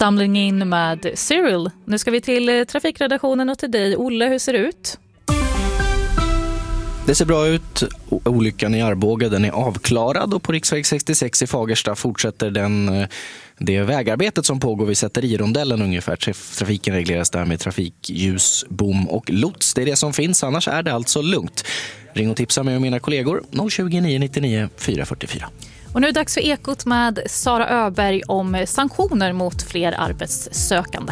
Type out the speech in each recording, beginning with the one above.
Stumbling In med Cyril. Nu ska vi till trafikredaktionen och till dig. Olle, hur ser det ut? Det ser bra ut. Olyckan i Arboga, den är avklarad, och på riksväg 66 i Fagersta fortsätter det vägarbetet som pågår vid Säterirondellen ungefär. Trafiken regleras där med trafikljus, bom och lots. Det är det som finns, annars är det alltså lugnt. Ring och tipsa mig och mina kollegor 020 999 444. Och nu är det dags för Ekot med Sara Öberg om sanktioner mot fler arbetssökande.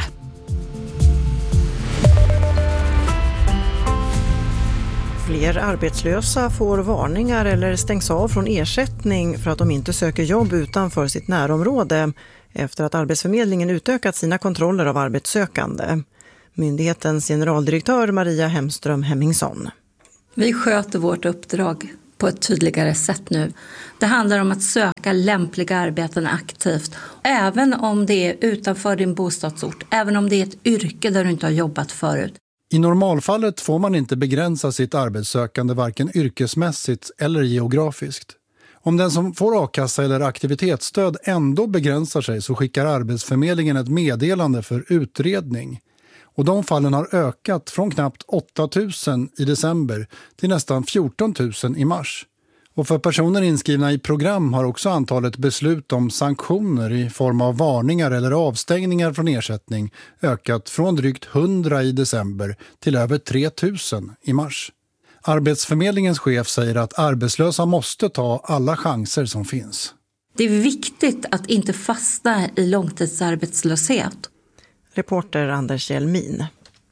Fler arbetslösa får varningar eller stängs av från ersättning för att de inte söker jobb utanför sitt närområde efter att Arbetsförmedlingen utökat sina kontroller av arbetssökande. Myndighetens generaldirektör Maria Hemström Hemmingsson. Vi sköter vårt uppdrag på ett tydligare sätt nu. Det handlar om att söka lämpliga arbeten aktivt, även om det är utanför din bostadsort, även om det är ett yrke där du inte har jobbat förut. I normalfallet får man inte begränsa sitt arbetssökande varken yrkesmässigt eller geografiskt. Om den som får a-kassa eller aktivitetsstöd ändå begränsar sig så skickar Arbetsförmedlingen ett meddelande för utredning. Och de fallen har ökat från knappt 8 000 i december till nästan 14 000 i mars. Och för personer inskrivna i program har också antalet beslut om sanktioner i form av varningar eller avstängningar från ersättning ökat från drygt 100 i december till över 3 000 i mars. Arbetsförmedlingens chef säger att arbetslösa måste ta alla chanser som finns. Det är viktigt att inte fastna i långtidsarbetslöshet. Reporter Anders Hjelmin.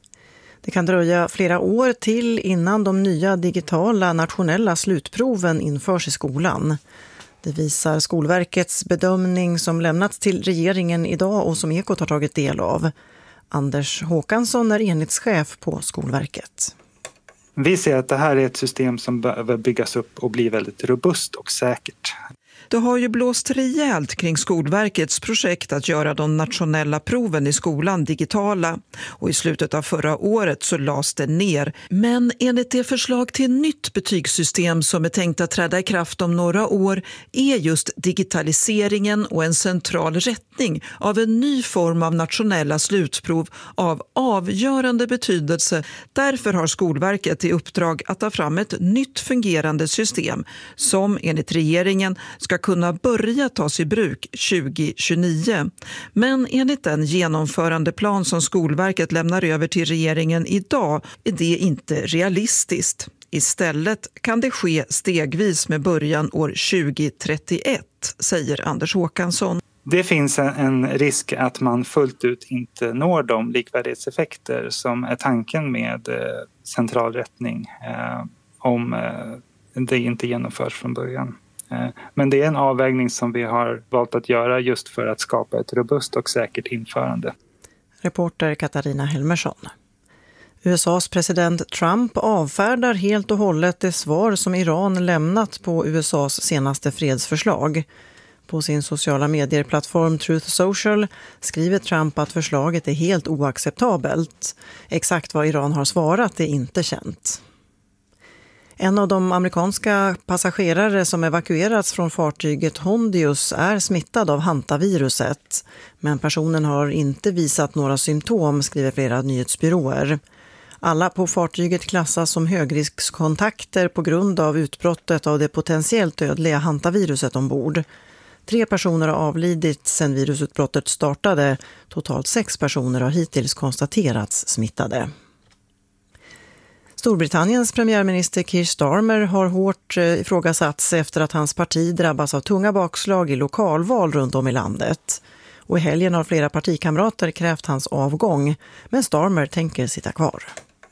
Det kan dröja flera år till innan de nya digitala nationella slutproven införs i skolan. Det visar Skolverkets bedömning som lämnats till regeringen idag och som Ekot har tagit del av. Anders Håkansson är enhetschef på Skolverket. Vi ser att det här är ett system som behöver byggas upp och bli väldigt robust och säkert. Det har ju blåst rejält kring Skolverkets projekt att göra de nationella proven i skolan digitala. Och i slutet av förra året så lades det ner. Men enligt det förslag till nytt betygssystem som är tänkt att träda i kraft om några år är just digitaliseringen och en central rättning av en ny form av nationella slutprov av avgörande betydelse. Därför har Skolverket i uppdrag att ta fram ett nytt fungerande system som enligt regeringen ska kunna börja tas i bruk 2029. Men enligt den genomförandeplan som Skolverket lämnar över till regeringen idag är det inte realistiskt. Istället kan det ske stegvis med början år 2031, säger Anders Håkansson. Det finns en risk att man fullt ut inte når de likvärdighetseffekter som är tanken med centralrättning om det inte genomförs från början. Men det är en avvägning som vi har valt att göra just för att skapa ett robust och säkert införande. Reporter Katarina Helmersson. USAs president Trump avfärdar helt och hållet det svar som Iran lämnat på USAs senaste fredsförslag. På sin sociala medieplattform Truth Social skriver Trump att förslaget är helt oacceptabelt. Exakt vad Iran har svarat är inte känt. En av de amerikanska passagerare som evakuerats från fartyget Hondius är smittad av hantaviruset. Men personen har inte visat några symptom, skriver flera nyhetsbyråer. Alla på fartyget klassas som högriskskontakter på grund av utbrottet av det potentiellt dödliga hantaviruset ombord. 3 personer har avlidit sedan virusutbrottet startade. Totalt 6 personer har hittills konstaterats smittade. Storbritanniens premiärminister Keir Starmer har hårt ifrågasatts efter att hans parti drabbas av tunga bakslag i lokalval runt om i landet. Och i helgen har flera partikamrater krävt hans avgång, men Starmer tänker sitta kvar.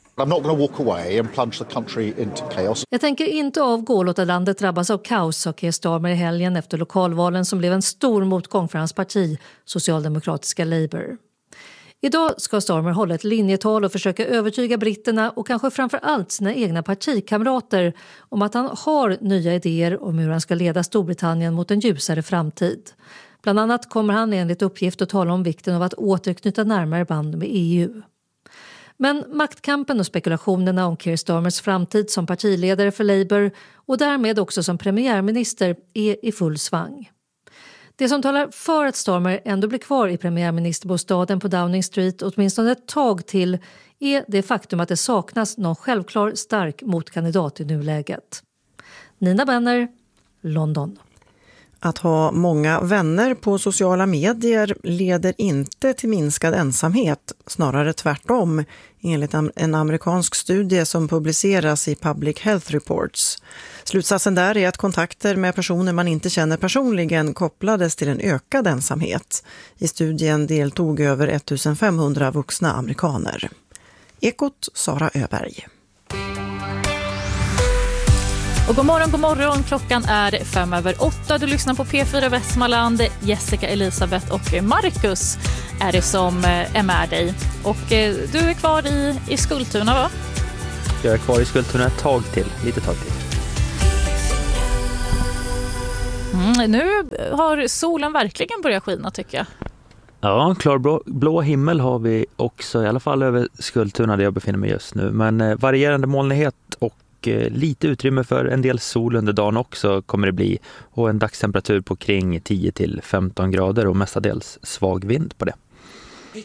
Jag tänker inte avgå och låta landet drabbas av kaos, sa Keir Starmer i helgen efter lokalvalen som blev en stor motgång för hans parti, socialdemokratiska Labour. Idag ska Starmer hålla ett linjetal och försöka övertyga britterna och kanske framför allt sina egna partikamrater om att han har nya idéer om hur han ska leda Storbritannien mot en ljusare framtid. Bland annat kommer han enligt uppgift att tala om vikten av att återknyta närmare band med EU. Men maktkampen och spekulationerna om Keir Starmers framtid som partiledare för Labour och därmed också som premiärminister är i full svang. Det som talar för att Starmer ändå blir kvar i premiärministerbostaden på Downing Street åtminstone ett tag till är det faktum att det saknas någon självklar stark motkandidat i nuläget. Nina Benner, London. Att ha många vänner på sociala medier leder inte till minskad ensamhet, snarare tvärtom, enligt en amerikansk studie som publiceras i Public Health Reports. Slutsatsen där är att kontakter med personer man inte känner personligen kopplades till en ökad ensamhet. I studien deltog över 1500 vuxna amerikaner. Ekot, Sara Öberg. Och god morgon. Klockan är 7:05. Du lyssnar på P4 Västmanland. Jessica, Elisabeth och Marcus är det som är med dig. Och du är kvar i Skultuna, va? Jag är kvar i Skultuna ett tag till, lite tag till. Nu har solen verkligen börjat skina, tycker jag. Ja, klarblå himmel har vi också, i alla fall över Skultuna där jag befinner mig just nu. Men varierande molnighet och lite utrymme för en del sol under dagen också kommer det bli. Och en dagstemperatur på kring 10-15 grader och mestadels svag vind på det.